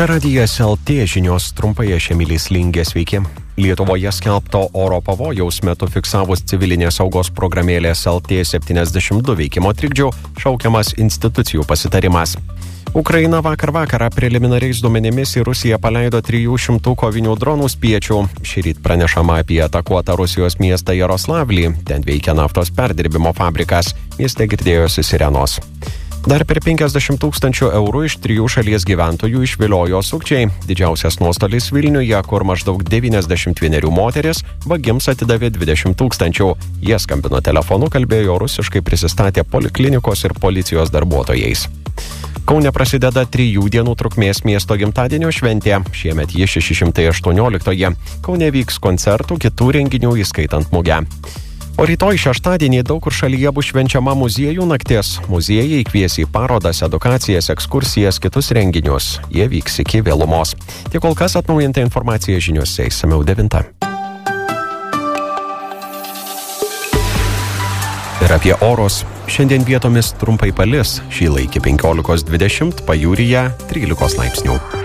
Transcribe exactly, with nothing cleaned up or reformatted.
Čia radijas L T žinios trumpai aš Emilis Lingė, sveiki. Lietuvoje skelbto oro pavojaus metu fiksavus civilinės saugos programėlės L T septyniasdešimt du veikimo trikdžių šaukiamas institucijų pasitarimas. Ukraina vakar vakarą preliminariais duomenimis į Rusiją paleido trijų šimtų kovinių dronų spiečių. Šįryt pranešama apie atakuotą Rusijos miestą Jaroslavlį. Ten veikia naftos perdirbimo fabrikas. Mieste girdėjosi sirenos. Dar per penkiasdešimt tūkstančių eurų iš trijų šalies gyventojų išviliojo sukčiai. Didžiausias nuostolis Vilniuje, kur maždaug devyniasdešimt vienerių moteris vagims atidavė dvidešimt tūkstančių. Jie skambino telefonu, kalbėjo rusiškai, prisistatė poliklinikos ir policijos darbuotojais. Kaune prasideda trijų dienų trukmės miesto gimtadienio šventė. Šiemet ji šeši šimtai aštuonioliktoji. Kaune vyks koncertų, kitų renginių įskaitant mugę. O rytoj šeštadienį daug kur šalyje bus švenčiama muziejų naktis. Muziejai kvies į parodas, edukacijas, ekskursijas, kitus renginius. Jie vyks iki vėlumos. Tiek kol kas atnaujinta informacija žiniuose, išsamiau devintą. Ir apie orus. Šiandien vietomis trumpai palis. Šįla iki penkiolikos dvidešimt, pajūryje trylikos laipsnių.